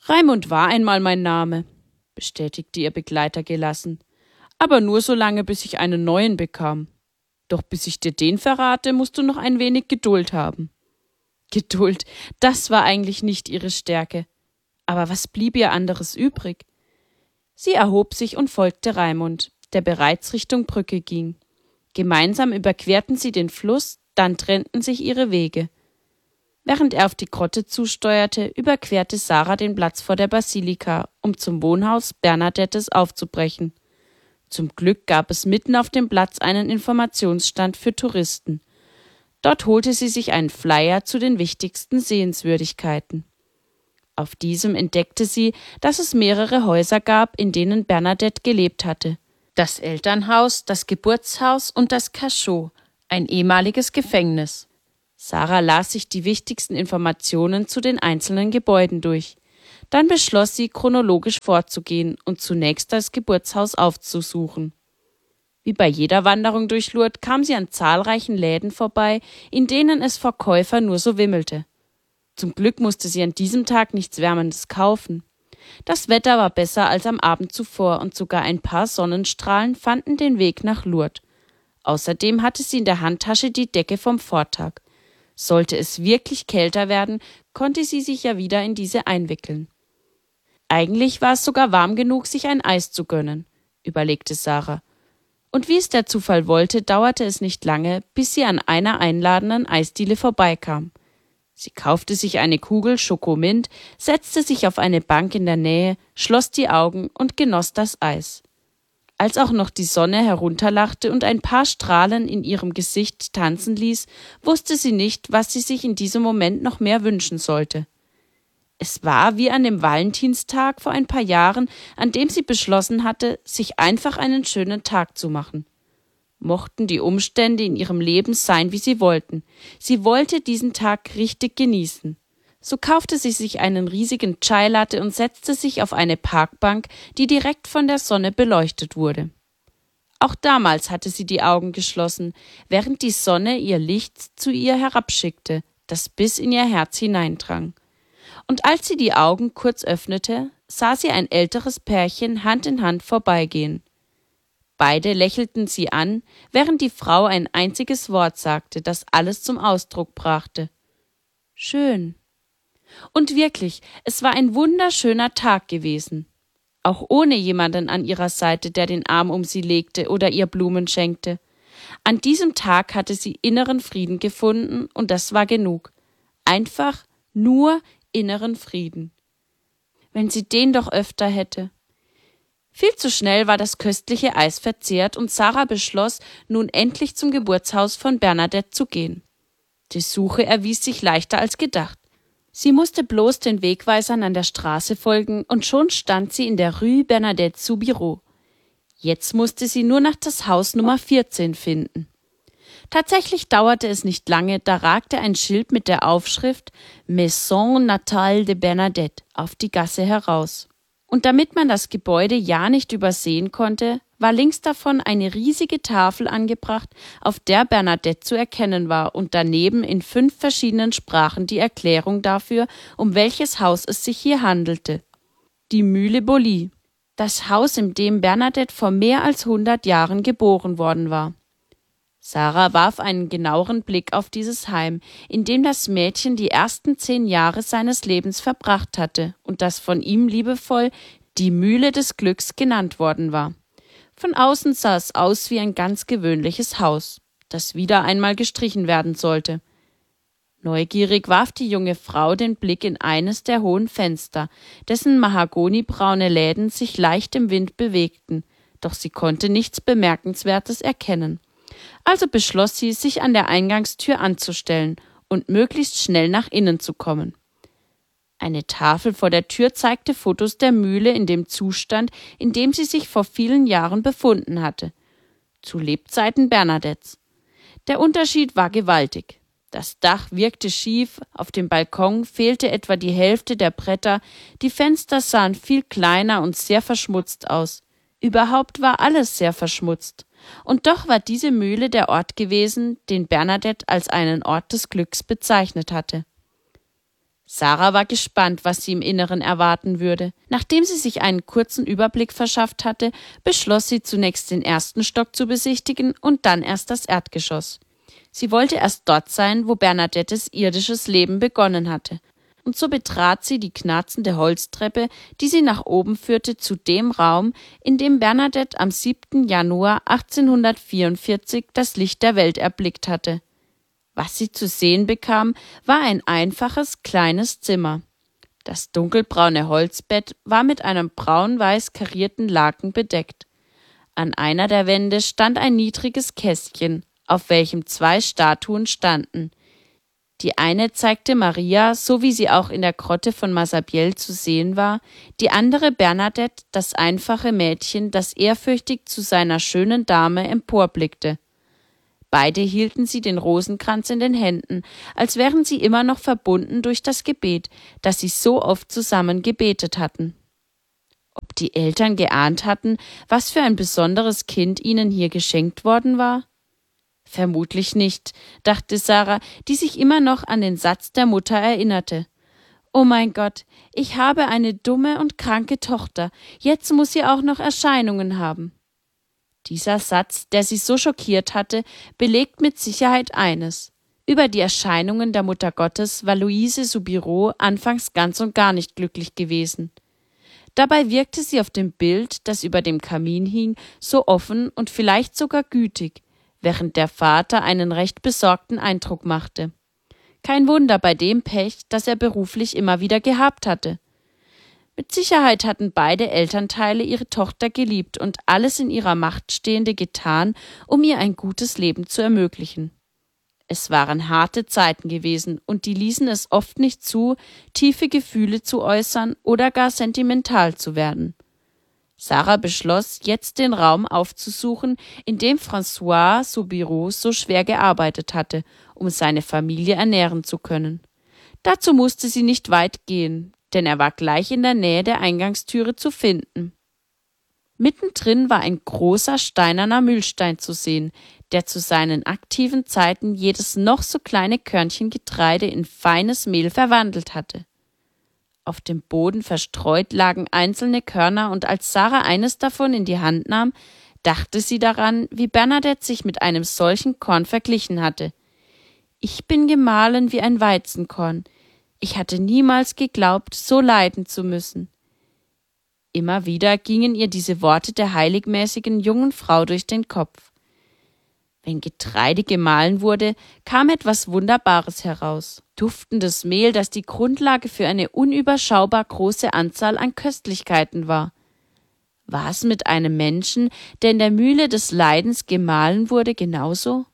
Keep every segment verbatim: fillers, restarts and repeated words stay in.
Raimund war einmal mein Name, bestätigte ihr Begleiter gelassen. Aber nur so lange, bis ich einen neuen bekam. Doch bis ich dir den verrate, musst du noch ein wenig Geduld haben. Geduld, das war eigentlich nicht ihre Stärke. Aber was blieb ihr anderes übrig? Sie erhob sich und folgte Raimund, der bereits Richtung Brücke ging. Gemeinsam überquerten sie den Fluss, dann trennten sich ihre Wege. Während er auf die Grotte zusteuerte, überquerte Sarah den Platz vor der Basilika, um zum Wohnhaus Bernadettes aufzubrechen. Zum Glück gab es mitten auf dem Platz einen Informationsstand für Touristen. Dort holte sie sich einen Flyer zu den wichtigsten Sehenswürdigkeiten. Auf diesem entdeckte sie, dass es mehrere Häuser gab, in denen Bernadette gelebt hatte. Das Elternhaus, das Geburtshaus und das Cachot, ein ehemaliges Gefängnis. Sarah las sich die wichtigsten Informationen zu den einzelnen Gebäuden durch. Dann beschloss sie, chronologisch vorzugehen und zunächst das Geburtshaus aufzusuchen. Wie bei jeder Wanderung durch Lourdes kam sie an zahlreichen Läden vorbei, in denen es vor Käufern nur so wimmelte. Zum Glück musste sie an diesem Tag nichts Wärmendes kaufen. Das Wetter war besser als am Abend zuvor und sogar ein paar Sonnenstrahlen fanden den Weg nach Lourdes. Außerdem hatte sie in der Handtasche die Decke vom Vortag. Sollte es wirklich kälter werden, konnte sie sich ja wieder in diese einwickeln. Eigentlich war es sogar warm genug, sich ein Eis zu gönnen, überlegte Sarah. Und wie es der Zufall wollte, dauerte es nicht lange, bis sie an einer einladenden Eisdiele vorbeikam. Sie kaufte sich eine Kugel Schokomint, setzte sich auf eine Bank in der Nähe, schloss die Augen und genoss das Eis. Als auch noch die Sonne herunterlachte und ein paar Strahlen in ihrem Gesicht tanzen ließ, wusste sie nicht, was sie sich in diesem Moment noch mehr wünschen sollte. Es war wie an dem Valentinstag vor ein paar Jahren, an dem sie beschlossen hatte, sich einfach einen schönen Tag zu machen. Mochten die Umstände in ihrem Leben sein, wie sie wollten. Sie wollte diesen Tag richtig genießen. So kaufte sie sich einen riesigen Chai Latte und setzte sich auf eine Parkbank, die direkt von der Sonne beleuchtet wurde. Auch damals hatte sie die Augen geschlossen, während die Sonne ihr Licht zu ihr herabschickte, das bis in ihr Herz hineindrang. Und als sie die Augen kurz öffnete, sah sie ein älteres Pärchen Hand in Hand vorbeigehen. Beide lächelten sie an, während die Frau ein einziges Wort sagte, das alles zum Ausdruck brachte. Schön. Und wirklich, es war ein wunderschöner Tag gewesen. Auch ohne jemanden an ihrer Seite, der den Arm um sie legte oder ihr Blumen schenkte. An diesem Tag hatte sie inneren Frieden gefunden und das war genug. Einfach nur inneren Frieden. Wenn sie den doch öfter hätte. Viel zu schnell war das köstliche Eis verzehrt und Sarah beschloss, nun endlich zum Geburtshaus von Bernadette zu gehen. Die Suche erwies sich leichter als gedacht. Sie musste bloß den Wegweisern an der Straße folgen und schon stand sie in der Rue Bernadette Soubirous. Jetzt musste sie nur noch das Haus Nummer vierzehn finden. Tatsächlich dauerte es nicht lange, da ragte ein Schild mit der Aufschrift Maison Natale de Bernadette auf die Gasse heraus. Und damit man das Gebäude ja nicht übersehen konnte, war links davon eine riesige Tafel angebracht, auf der Bernadette zu erkennen war und daneben in fünf verschiedenen Sprachen die Erklärung dafür, um welches Haus es sich hier handelte. Die Mühle Boly, das Haus, in dem Bernadette vor mehr als hundert Jahren geboren worden war. Sarah warf einen genaueren Blick auf dieses Heim, in dem das Mädchen die ersten zehn Jahre seines Lebens verbracht hatte und das von ihm liebevoll die Mühle des Glücks genannt worden war. Von außen sah es aus wie ein ganz gewöhnliches Haus, das wieder einmal gestrichen werden sollte. Neugierig warf die junge Frau den Blick in eines der hohen Fenster, dessen mahagonibraune Läden sich leicht im Wind bewegten, doch sie konnte nichts Bemerkenswertes erkennen. Also beschloss sie, sich an der Eingangstür anzustellen und möglichst schnell nach innen zu kommen. Eine Tafel vor der Tür zeigte Fotos der Mühle in dem Zustand, in dem sie sich vor vielen Jahren befunden hatte. Zu Lebzeiten Bernadettes. Der Unterschied war gewaltig. Das Dach wirkte schief, auf dem Balkon fehlte etwa die Hälfte der Bretter, die Fenster sahen viel kleiner und sehr verschmutzt aus. Überhaupt war alles sehr verschmutzt. Und doch war diese Mühle der Ort gewesen, den Bernadette als einen Ort des Glücks bezeichnet hatte. Sarah war gespannt, was sie im Inneren erwarten würde. Nachdem sie sich einen kurzen Überblick verschafft hatte, beschloss sie zunächst den ersten Stock zu besichtigen und dann erst das Erdgeschoss. Sie wollte erst dort sein, wo Bernadettes irdisches Leben begonnen hatte. Und so betrat sie die knarzende Holztreppe, die sie nach oben führte, zu dem Raum, in dem Bernadette am siebten Januar achtzehnhundertvierundvierzig das Licht der Welt erblickt hatte. Was sie zu sehen bekam, war ein einfaches, kleines Zimmer. Das dunkelbraune Holzbett war mit einem braun-weiß karierten Laken bedeckt. An einer der Wände stand ein niedriges Kästchen, auf welchem zwei Statuen standen. Die eine zeigte Maria, so wie sie auch in der Grotte von Massabielle zu sehen war, die andere Bernadette, das einfache Mädchen, das ehrfürchtig zu seiner schönen Dame emporblickte. Beide hielten sie den Rosenkranz in den Händen, als wären sie immer noch verbunden durch das Gebet, das sie so oft zusammen gebetet hatten. Ob die Eltern geahnt hatten, was für ein besonderes Kind ihnen hier geschenkt worden war? Vermutlich nicht, dachte Sarah, die sich immer noch an den Satz der Mutter erinnerte. »Oh mein Gott, ich habe eine dumme und kranke Tochter, jetzt muss sie auch noch Erscheinungen haben.« Dieser Satz, der sie so schockiert hatte, belegt mit Sicherheit eines: Über die Erscheinungen der Mutter Gottes war Louise Soubirous anfangs ganz und gar nicht glücklich gewesen. Dabei wirkte sie auf dem Bild, das über dem Kamin hing, so offen und vielleicht sogar gütig, während der Vater einen recht besorgten Eindruck machte. Kein Wunder bei dem Pech, das er beruflich immer wieder gehabt hatte. Mit Sicherheit hatten beide Elternteile ihre Tochter geliebt und alles in ihrer Macht Stehende getan, um ihr ein gutes Leben zu ermöglichen. Es waren harte Zeiten gewesen und die ließen es oft nicht zu, tiefe Gefühle zu äußern oder gar sentimental zu werden. Sarah beschloss, jetzt den Raum aufzusuchen, in dem François Soubirous so schwer gearbeitet hatte, um seine Familie ernähren zu können. Dazu musste sie nicht weit gehen, denn er war gleich in der Nähe der Eingangstüre zu finden. Mittendrin war ein großer steinerner Mühlstein zu sehen, der zu seinen aktiven Zeiten jedes noch so kleine Körnchen Getreide in feines Mehl verwandelt hatte. Auf dem Boden verstreut lagen einzelne Körner, und als Sarah eines davon in die Hand nahm, dachte sie daran, wie Bernadette sich mit einem solchen Korn verglichen hatte. »Ich bin gemahlen wie ein Weizenkorn. Ich hatte niemals geglaubt, so leiden zu müssen.« Immer wieder gingen ihr diese Worte der heiligmäßigen jungen Frau durch den Kopf. Wenn Getreide gemahlen wurde, kam etwas Wunderbares heraus. Duftendes Mehl, das die Grundlage für eine unüberschaubar große Anzahl an Köstlichkeiten war. War es mit einem Menschen, der in der Mühle des Leidens gemahlen wurde, genauso?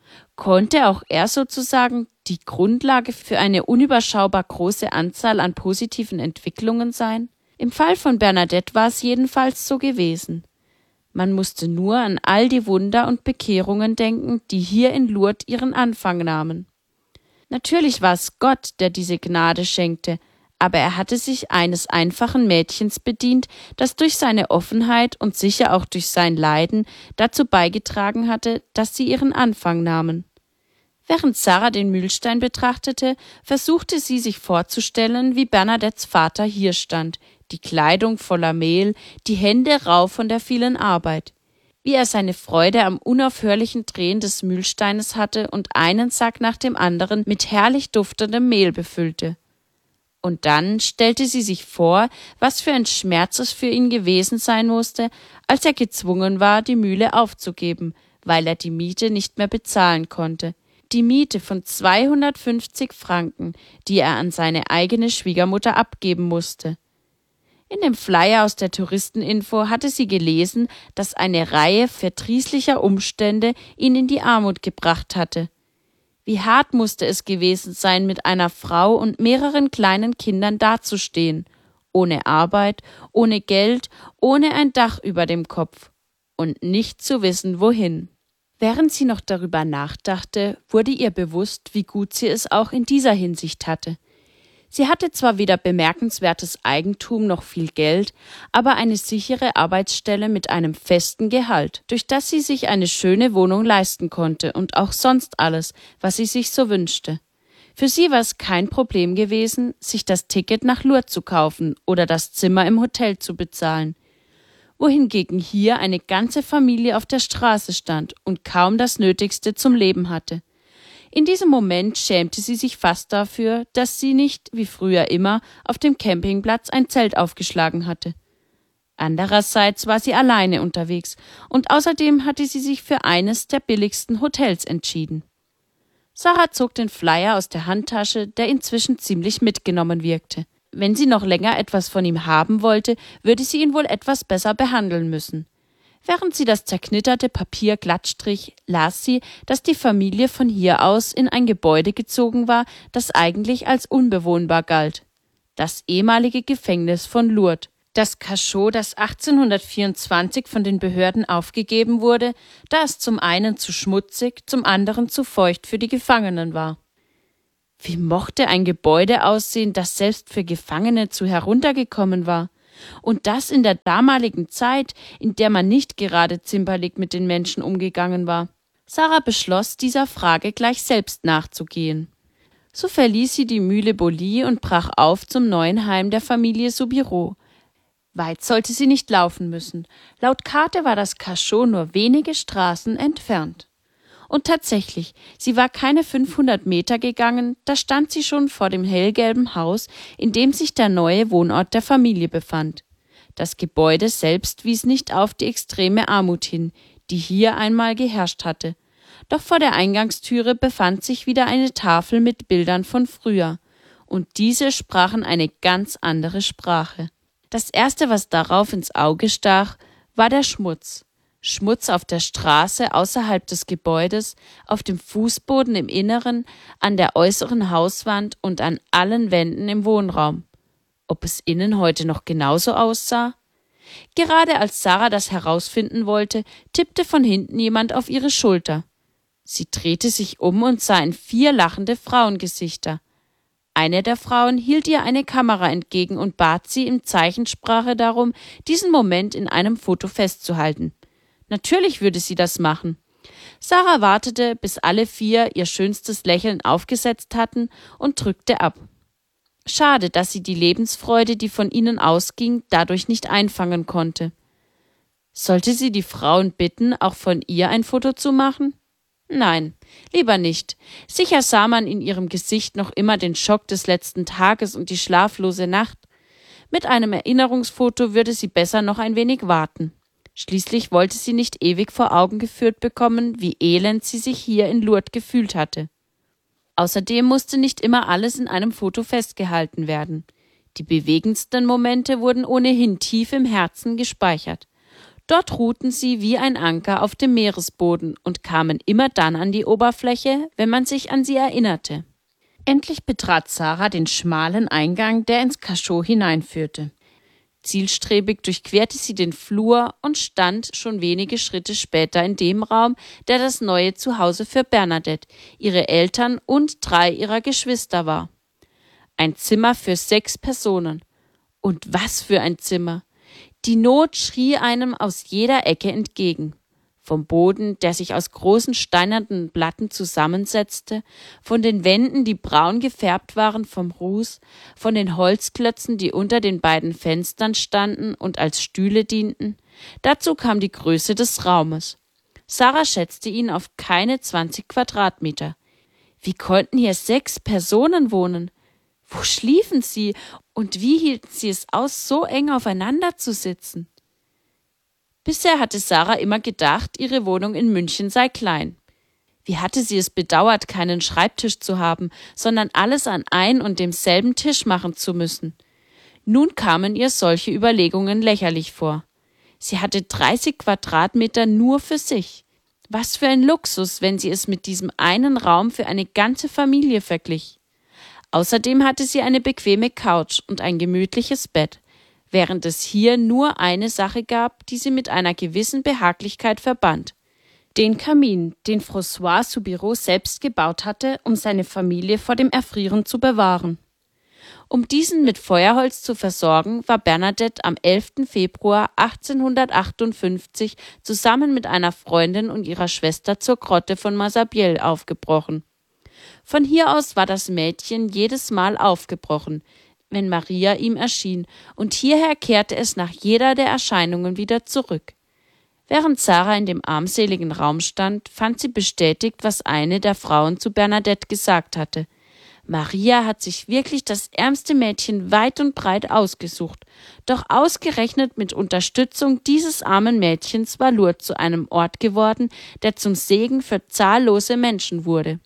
Konnte auch er sozusagen die Grundlage für eine unüberschaubar große Anzahl an positiven Entwicklungen sein? Im Fall von Bernadette war es jedenfalls so gewesen. Man musste nur an all die Wunder und Bekehrungen denken, die hier in Lourdes ihren Anfang nahmen. Natürlich war es Gott, der diese Gnade schenkte, aber er hatte sich eines einfachen Mädchens bedient, das durch seine Offenheit und sicher auch durch sein Leiden dazu beigetragen hatte, dass sie ihren Anfang nahmen. Während Sarah den Mühlstein betrachtete, versuchte sie sich vorzustellen, wie Bernadettes Vater hier stand, die Kleidung voller Mehl, die Hände rau von der vielen Arbeit, wie er seine Freude am unaufhörlichen Drehen des Mühlsteines hatte und einen Sack nach dem anderen mit herrlich duftendem Mehl befüllte. Und dann stellte sie sich vor, was für ein Schmerz es für ihn gewesen sein musste, als er gezwungen war, die Mühle aufzugeben, weil er die Miete nicht mehr bezahlen konnte. Die Miete von zweihundertfünfzig Franken, die er an seine eigene Schwiegermutter abgeben musste. In dem Flyer aus der Touristeninfo hatte sie gelesen, dass eine Reihe verdrießlicher Umstände ihn in die Armut gebracht hatte. Wie hart musste es gewesen sein, mit einer Frau und mehreren kleinen Kindern dazustehen, ohne Arbeit, ohne Geld, ohne ein Dach über dem Kopf und nicht zu wissen, wohin. Während sie noch darüber nachdachte, wurde ihr bewusst, wie gut sie es auch in dieser Hinsicht hatte. Sie hatte zwar weder bemerkenswertes Eigentum noch viel Geld, aber eine sichere Arbeitsstelle mit einem festen Gehalt, durch das sie sich eine schöne Wohnung leisten konnte und auch sonst alles, was sie sich so wünschte. Für sie war es kein Problem gewesen, sich das Ticket nach Lourdes zu kaufen oder das Zimmer im Hotel zu bezahlen, wohingegen hier eine ganze Familie auf der Straße stand und kaum das Nötigste zum Leben hatte. In diesem Moment schämte sie sich fast dafür, dass sie nicht, wie früher immer, auf dem Campingplatz ein Zelt aufgeschlagen hatte. Andererseits war sie alleine unterwegs und außerdem hatte sie sich für eines der billigsten Hotels entschieden. Sarah zog den Flyer aus der Handtasche, der inzwischen ziemlich mitgenommen wirkte. Wenn sie noch länger etwas von ihm haben wollte, würde sie ihn wohl etwas besser behandeln müssen. Während sie das zerknitterte Papier glatt strich, las sie, dass die Familie von hier aus in ein Gebäude gezogen war, das eigentlich als unbewohnbar galt. Das ehemalige Gefängnis von Lourdes. Das Cachot, das achtzehnhundertvierundzwanzig von den Behörden aufgegeben wurde, da es zum einen zu schmutzig, zum anderen zu feucht für die Gefangenen war. Wie mochte ein Gebäude aussehen, das selbst für Gefangene zu heruntergekommen war? Und das in der damaligen Zeit, in der man nicht gerade zimperlich mit den Menschen umgegangen war. Sarah beschloss, dieser Frage gleich selbst nachzugehen. So verließ sie die Mühle Boully und brach auf zum neuen Heim der Familie Soubirous. Weit sollte sie nicht laufen müssen. Laut Karte war das Cachot nur wenige Straßen entfernt. Und tatsächlich, sie war keine fünfhundert Meter gegangen, da stand sie schon vor dem hellgelben Haus, in dem sich der neue Wohnort der Familie befand. Das Gebäude selbst wies nicht auf die extreme Armut hin, die hier einmal geherrscht hatte. Doch vor der Eingangstüre befand sich wieder eine Tafel mit Bildern von früher, und diese sprachen eine ganz andere Sprache. Das Erste, was darauf ins Auge stach, war der Schmutz. Schmutz auf der Straße außerhalb des Gebäudes, auf dem Fußboden im Inneren, an der äußeren Hauswand und an allen Wänden im Wohnraum. Ob es innen heute noch genauso aussah? Gerade als Sarah das herausfinden wollte, tippte von hinten jemand auf ihre Schulter. Sie drehte sich um und sah in vier lachende Frauengesichter. Eine der Frauen hielt ihr eine Kamera entgegen und bat sie in Zeichensprache darum, diesen Moment in einem Foto festzuhalten. Natürlich würde sie das machen. Sarah wartete, bis alle vier ihr schönstes Lächeln aufgesetzt hatten und drückte ab. Schade, dass sie die Lebensfreude, die von ihnen ausging, dadurch nicht einfangen konnte. Sollte sie die Frauen bitten, auch von ihr ein Foto zu machen? Nein, lieber nicht. Sicher sah man in ihrem Gesicht noch immer den Schock des letzten Tages und die schlaflose Nacht. Mit einem Erinnerungsfoto würde sie besser noch ein wenig warten. Schließlich wollte sie nicht ewig vor Augen geführt bekommen, wie elend sie sich hier in Lourdes gefühlt hatte. Außerdem musste nicht immer alles in einem Foto festgehalten werden. Die bewegendsten Momente wurden ohnehin tief im Herzen gespeichert. Dort ruhten sie wie ein Anker auf dem Meeresboden und kamen immer dann an die Oberfläche, wenn man sich an sie erinnerte. Endlich betrat Sarah den schmalen Eingang, der ins Cachot hineinführte. Zielstrebig durchquerte sie den Flur und stand schon wenige Schritte später in dem Raum, der das neue Zuhause für Bernadette, ihre Eltern und drei ihrer Geschwister war. Ein Zimmer für sechs Personen. Und was für ein Zimmer! Die Not schrie einem aus jeder Ecke entgegen. Vom Boden, der sich aus großen steinernen Platten zusammensetzte, von den Wänden, die braun gefärbt waren vom Ruß, von den Holzklötzen, die unter den beiden Fenstern standen und als Stühle dienten. Dazu kam die Größe des Raumes. Sarah schätzte ihn auf keine zwanzig Quadratmeter. Wie konnten hier sechs Personen wohnen? Wo schliefen sie und wie hielten sie es aus, so eng aufeinander zu sitzen? Bisher hatte Sarah immer gedacht, ihre Wohnung in München sei klein. Wie hatte sie es bedauert, keinen Schreibtisch zu haben, sondern alles an ein und demselben Tisch machen zu müssen. Nun kamen ihr solche Überlegungen lächerlich vor. Sie hatte dreißig Quadratmeter nur für sich. Was für ein Luxus, wenn sie es mit diesem einen Raum für eine ganze Familie verglich. Außerdem hatte sie eine bequeme Couch und ein gemütliches Bett, während es hier nur eine Sache gab, die sie mit einer gewissen Behaglichkeit verband. Den Kamin, den François Soubirous selbst gebaut hatte, um seine Familie vor dem Erfrieren zu bewahren. Um diesen mit Feuerholz zu versorgen, war Bernadette am elften Februar achtzehnhundertachtundfünfzig zusammen mit einer Freundin und ihrer Schwester zur Grotte von Massabielle aufgebrochen. Von hier aus war das Mädchen jedes Mal aufgebrochen, wenn Maria ihm erschien, und hierher kehrte es nach jeder der Erscheinungen wieder zurück. Während Sarah in dem armseligen Raum stand, fand sie bestätigt, was eine der Frauen zu Bernadette gesagt hatte. Maria hat sich wirklich das ärmste Mädchen weit und breit ausgesucht, doch ausgerechnet mit Unterstützung dieses armen Mädchens war Lourdes zu einem Ort geworden, der zum Segen für zahllose Menschen wurde.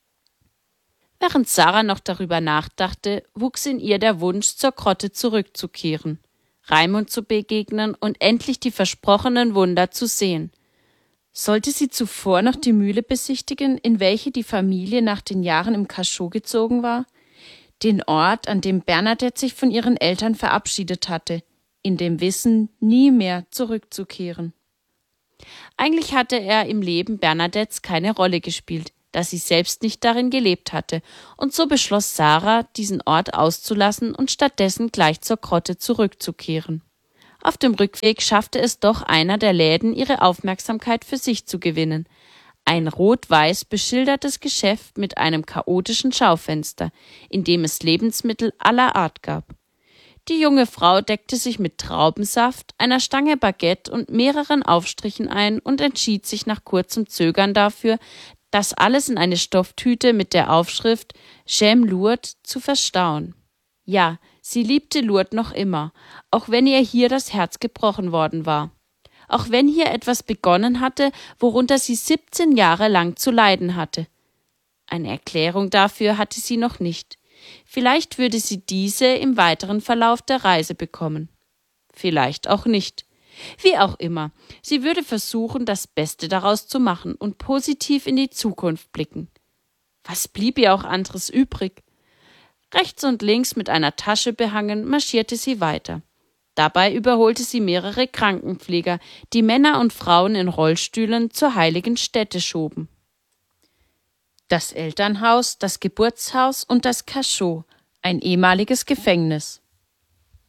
Während Sarah noch darüber nachdachte, wuchs in ihr der Wunsch, zur Grotte zurückzukehren, Raimund zu begegnen und endlich die versprochenen Wunder zu sehen. Sollte sie zuvor noch die Mühle besichtigen, in welche die Familie nach den Jahren im Cachot gezogen war? Den Ort, an dem Bernadette sich von ihren Eltern verabschiedet hatte, in dem Wissen, nie mehr zurückzukehren. Eigentlich hatte er im Leben Bernadettes keine Rolle gespielt, da sie selbst nicht darin gelebt hatte, und so beschloss Sarah, diesen Ort auszulassen und stattdessen gleich zur Grotte zurückzukehren. Auf dem Rückweg schaffte es doch einer der Läden, ihre Aufmerksamkeit für sich zu gewinnen. Ein rot-weiß beschildertes Geschäft mit einem chaotischen Schaufenster, in dem es Lebensmittel aller Art gab. Die junge Frau deckte sich mit Traubensaft, einer Stange Baguette und mehreren Aufstrichen ein und entschied sich nach kurzem Zögern dafür, das alles in eine Stofftüte mit der Aufschrift J'aime Lourdes zu verstauen. Ja, sie liebte Lourdes noch immer, auch wenn ihr hier das Herz gebrochen worden war. Auch wenn hier etwas begonnen hatte, worunter sie siebzehn Jahre lang zu leiden hatte. Eine Erklärung dafür hatte sie noch nicht. Vielleicht würde sie diese im weiteren Verlauf der Reise bekommen. Vielleicht auch nicht. Wie auch immer, sie würde versuchen, das Beste daraus zu machen und positiv in die Zukunft blicken. Was blieb ihr auch anderes übrig? Rechts und links mit einer Tasche behangen, marschierte sie weiter. Dabei überholte sie mehrere Krankenpfleger, die Männer und Frauen in Rollstühlen zur heiligen Stätte schoben. Das Elternhaus, das Geburtshaus und das Cachot, ein ehemaliges Gefängnis.